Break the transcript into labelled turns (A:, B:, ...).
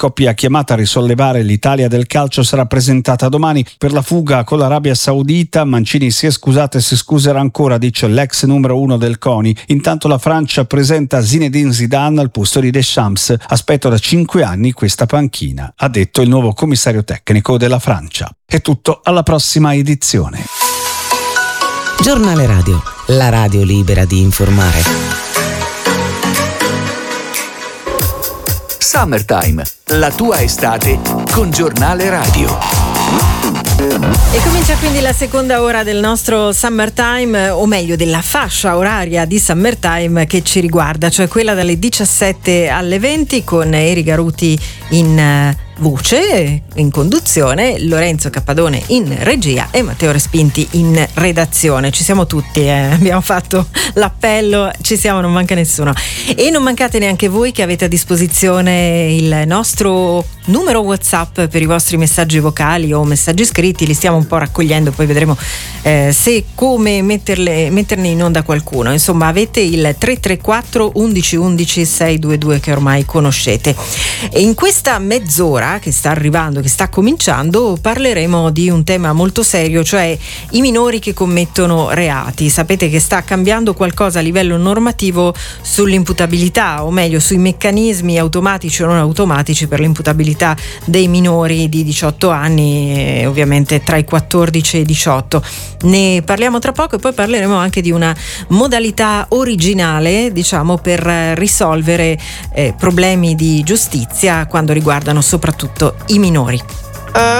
A: coppia chiamata a risollevare l'Italia del calcio sarà presentata domani per la fuga con l'Arabia Saudita. Mancini si è scusato e si scuserà ancora, dice l'ex numero 1 del CONI. Intanto la Francia presenta Zinedine Zidane al posto di Deschamps. Aspetto da 5 anni questa panchina, ha detto il nuovo commissario tecnico della Francia. È tutto, alla prossima edizione.
B: Giornale Radio, la radio libera di informare.
C: Summertime, la tua estate con Giornale Radio.
D: E comincia quindi la seconda ora del nostro Summertime, o meglio della fascia oraria di Summertime che ci riguarda, cioè quella dalle 17 alle 20 con Eri Garuti in voce, in conduzione, Lorenzo Cappadone in regia e Matteo Respinti in redazione. Ci siamo tutti, abbiamo fatto l'appello, ci siamo, non manca nessuno. E non mancate neanche voi che avete a disposizione il nostro numero WhatsApp per i vostri messaggi vocali o messaggi scritti. Li stiamo un po' raccogliendo, poi vedremo se come metterne in onda qualcuno. Insomma, avete il 334 11 11 622 che ormai conoscete. E in questa mezz'ora che sta arrivando, che sta cominciando, parleremo di un tema molto serio, cioè i minori che commettono reati. Sapete che sta cambiando qualcosa a livello normativo sull'imputabilità, o meglio sui meccanismi automatici o non automatici per l'imputabilità dei minori di 18 anni, ovviamente tra i 14 e i 18. Ne parliamo tra poco e poi parleremo anche di una modalità originale, diciamo, per risolvere problemi di giustizia quando riguardano soprattutto i minori.